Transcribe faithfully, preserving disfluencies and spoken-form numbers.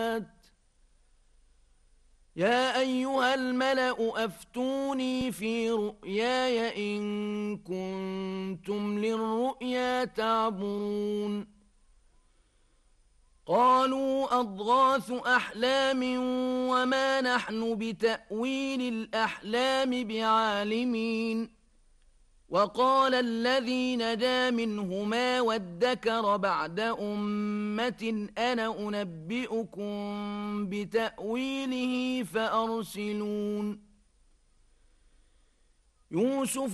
يا أيها الملأ أفتوني في رؤياي إن كنتم للرؤيا تعبرون قالوا أضغاث أحلام وما نحن بتأويل الأحلام بعالمين وقال الذي نجا منهما وادكر بعد أمة أنا أنبئكم بتأويله فأرسلون يوسف